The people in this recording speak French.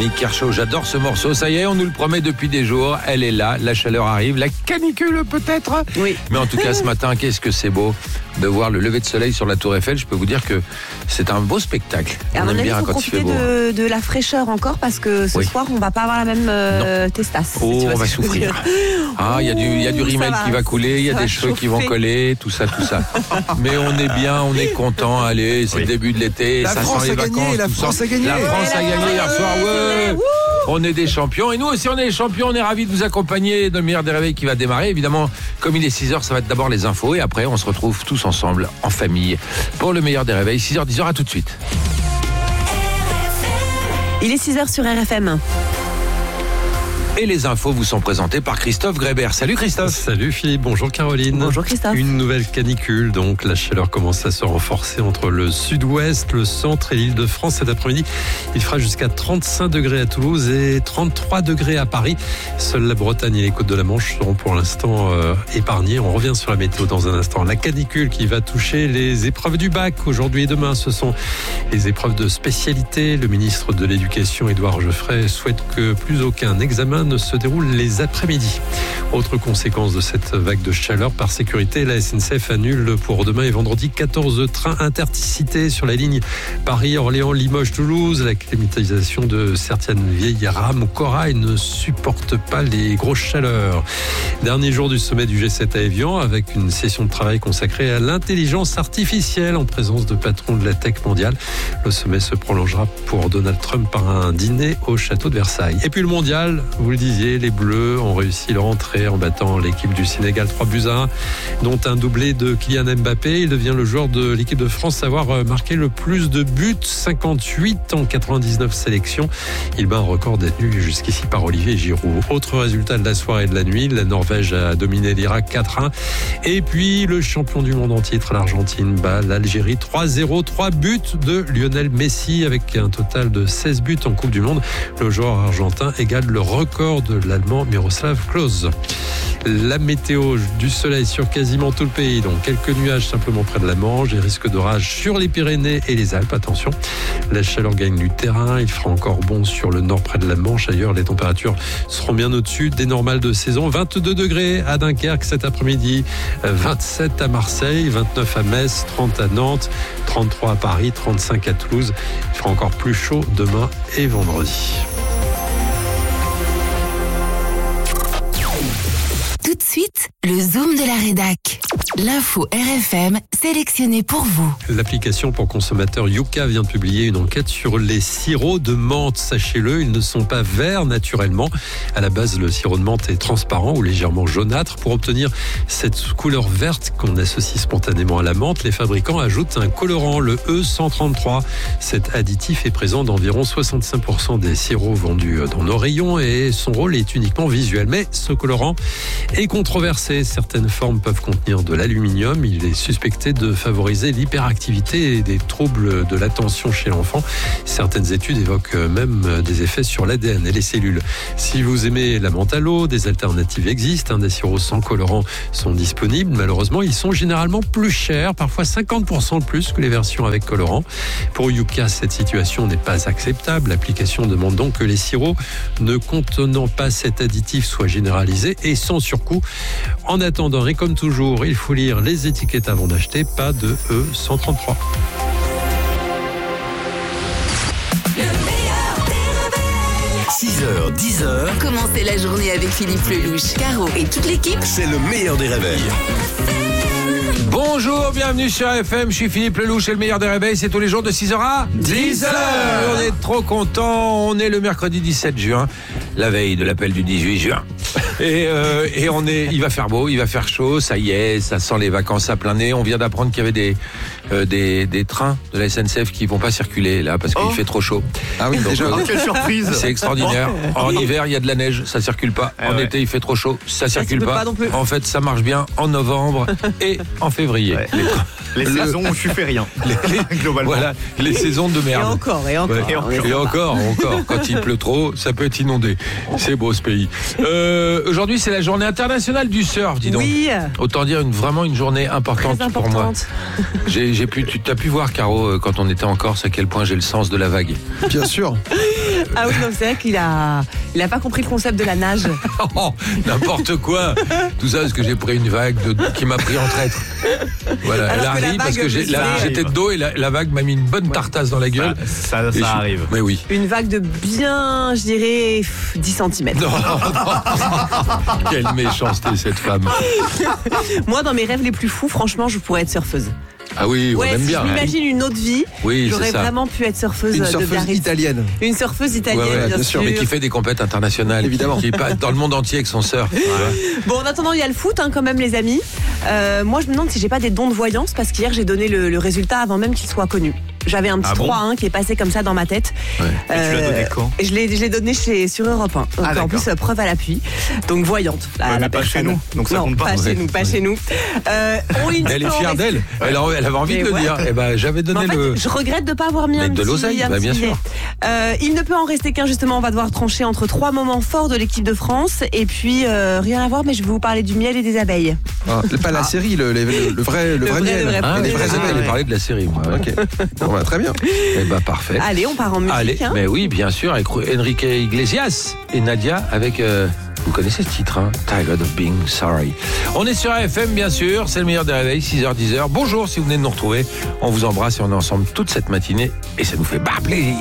Nick Kershaw, j'adore ce morceau. Ça y est, on nous le promet depuis des jours. Elle est là, la chaleur arrive, la canicule peut-être. Oui. Mais en tout cas, ce matin, qu'est-ce que c'est beau de voir le lever de soleil sur la Tour Eiffel. Je peux vous dire que c'est un beau spectacle. À mon avis, il faut profiter de la fraîcheur encore parce que ce soir, on va pas avoir la même testasse. Oh, on va souffrir. Ah, il y a du rimel qui va couler, il y a des cheveux qui vont coller, tout ça. Mais on est bien, on est content. Allez, c'est le début de l'été, ça sent les vacances. La France a gagné. La France a gagné hier soir, ouais. On est des champions et nous aussi on est des champions, on est ravis de vous accompagner dans le meilleur des réveils qui va démarrer. Évidemment, comme il est 6h, ça va être d'abord les infos et après on se retrouve tous ensemble en famille pour le meilleur des réveils. 6h, 10h, à tout de suite. Il est 6h sur RFM. Et les infos vous sont présentées par Christophe Grébert. Salut Christophe. Salut Philippe, bonjour Caroline. Bonjour Christophe. Une nouvelle canicule, donc la chaleur commence à se renforcer entre le sud-ouest, le centre et l'Île-de-France cet après-midi. Il fera jusqu'à 35 degrés à Toulouse et 33 degrés à Paris. Seules la Bretagne et les côtes de la Manche seront pour l'instant épargnées. On revient sur la météo dans un instant. La canicule qui va toucher les épreuves du bac aujourd'hui et demain, ce sont les épreuves de spécialité. Le ministre de l'Éducation, Édouard Geoffrey, souhaite que plus aucun examen ne se déroule les après-midi. Autre conséquence de cette vague de chaleur, par sécurité, la SNCF annule pour demain et vendredi 14 trains intercités sur la ligne Paris-Orléans-Limoges-Toulouse. La climatisation de certaines vieilles rames Corail ne supporte pas les grosses chaleurs. Dernier jour du sommet du G7 à Évian avec une session de travail consacrée à l'intelligence artificielle en présence de patrons de la tech mondiale. Le sommet se prolongera pour Donald Trump par un dîner au château de Versailles. Et puis le mondial, vous le disiez, les Bleus ont réussi leur entrée en battant l'équipe du Sénégal 3-1, dont un doublé de Kylian Mbappé. Il devient le joueur de l'équipe de France à avoir marqué le plus de buts, 58 en 99 sélections. Il bat un record détenu jusqu'ici par Olivier Giroud. Autre résultat de la soirée et de la nuit, la Norvège a dominé l'Irak 4-1. Et puis le champion du monde en titre, l'Argentine, bat l'Algérie 3-0. 3 buts de Lionel Messi avec un total de 16 buts en Coupe du Monde. Le joueur argentin égale le record de l'Allemand Miroslav Klose. La météo, du soleil sur quasiment tout le pays, donc quelques nuages simplement près de la Manche, des risques d'orage sur les Pyrénées et les Alpes, attention. La chaleur gagne du terrain, il fera encore bon sur le nord près de la Manche. Ailleurs, les températures seront bien au-dessus des normales de saison. 22 degrés à Dunkerque cet après-midi, 27 à Marseille, 29 à Metz, 30 à Nantes, 33 à Paris, 35 à Toulouse. Il fera encore plus chaud demain et vendredi. Tout de suite, le Zoom de la rédac. L'info RFM sélectionnée pour vous. L'application pour consommateurs Yuka vient de publier une enquête sur les sirops de menthe. Sachez-le, ils ne sont pas verts naturellement. À la base, le sirop de menthe est transparent ou légèrement jaunâtre. Pour obtenir cette couleur verte qu'on associe spontanément à la menthe, les fabricants ajoutent un colorant, le E133. Cet additif est présent dans environ 65% des sirops vendus dans nos rayons et son rôle est uniquement visuel. Mais ce colorant est controversé. Certaines formes peuvent contenir de l'aluminium. Il est suspecté de favoriser l'hyperactivité et des troubles de l'attention chez l'enfant. Certaines études évoquent même des effets sur l'ADN et les cellules. Si vous aimez la menthe à l'eau, des alternatives existent. Des sirops sans colorant sont disponibles. Malheureusement, ils sont généralement plus chers, parfois 50% de plus que les versions avec colorant. Pour Yuka, cette situation n'est pas acceptable. L'application demande donc que les sirops ne contenant pas cet additif soient généralisés et sans surcoût. En attendant, et comme toujours, il faut lire les étiquettes avant d'acheter, pas de E133. 6h, 10h. Commencez la journée avec Philippe Lelouch, Caro et toute l'équipe. C'est le meilleur des réveils. Bonjour, bienvenue sur FM, je suis Philippe Lelouch et le meilleur des réveils, c'est tous les jours de 6h à 10h. On est trop contents, on est le mercredi 17 juin, la veille de l'appel du 18 juin. Et il va faire beau, il va faire chaud, ça y est, ça sent les vacances à plein nez. On vient d'apprendre qu'il y avait des trains de la SNCF qui vont pas circuler là parce qu'il fait trop chaud. Ah oui, déjà, quelle surprise. C'est extraordinaire. En hiver, il y a de la neige, ça circule pas. En été, il fait trop chaud, ça circule pas. En fait, ça marche bien en novembre et en février. Ouais. Les saisons où je fais rien. Globalement. Voilà, les saisons de merde. Et encore. Quand il pleut trop, ça peut être inondé. C'est beau ce pays. Aujourd'hui, c'est la journée internationale du surf, dis donc. Oui. Autant dire vraiment une journée importante, Très pour moi. Tu as pu voir, Caro, quand on était en Corse, à quel point j'ai le sens de la vague. bien sûr. Ah oui, non, c'est vrai qu'il a pas compris le concept de la nage. Oh, n'importe quoi. Tout ça parce que j'ai pris une vague qui m'a pris en traître. Voilà, Alors elle que la arrive parce que vague, j'étais de dos et la vague m'a mis une bonne tartasse dans la gueule. Ça arrive. Mais oui. Une vague de bien, je dirais, 10 cm. Non. Quelle méchanceté cette femme. Moi, dans mes rêves les plus fous, franchement, je pourrais être surfeuse. Ah oui, on aime si bien. je m'imagine une autre vie, Oui, j'aurais c'est ça. vraiment pu être surfeuse Une de surfeuse Biarritz. italienne. Une surfeuse italienne, bien sûr. Mais qui fait des compètes internationales. Évidemment. Qui passe dans le monde entier avec son surf. Bon, en attendant, il y a le foot quand même, les amis. Moi, je me demande si j'ai pas des dons de voyance parce qu'hier, j'ai donné le résultat avant même qu'il soit connu. J'avais un petit 3-1 qui est passé comme ça dans ma tête. Ouais. Et tu l'as donné quand? Je l'ai donné sur Europe 1. Donc, en plus, preuve à l'appui. Donc voyante. Mais pas chez nous. Donc ça compte pas. Pas chez nous. Elle est fière d'elle. Elle avait envie de le dire. Eh ben, j'avais donné je regrette de ne pas avoir mis de l'oseille, bien sûr. Il ne peut en rester qu'un, justement. On va devoir trancher entre 3 moments forts de l'équipe de France. Et puis, rien à voir, mais je vais vous parler du miel et des abeilles. Pas la série, le vrai miel. vrai les vrais Vous abeilles. allez parler de la série. Moi. Ok. Bon, très bien. Eh ben, parfait. Allez, on part en musique. Allez, mais oui, bien sûr, avec Enrique Iglesias et Nadia avec... vous connaissez ce titre, hein? Tired of Being Sorry. On est sur AFM, bien sûr. C'est le meilleur des réveils, 6h, 10h. Bonjour si vous venez de nous retrouver. On vous embrasse et on est ensemble toute cette matinée. Et ça nous fait plaisir.